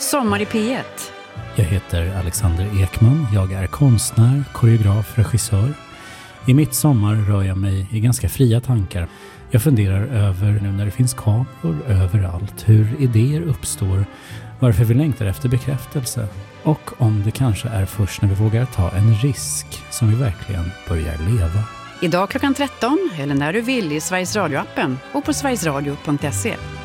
Sommar i P1. Jag heter Alexander Ekman. Jag är konstnär, koreograf, regissör. I mitt sommar rör jag mig i ganska fria tankar. Jag funderar över, nu när det finns kameror överallt, hur idéer uppstår, varför vi längtar efter bekräftelse och om det kanske är först när vi vågar ta en risk som vi verkligen börjar leva. Idag klockan 13 eller när du vill i Sveriges Radio-appen och på sverigesradio.se.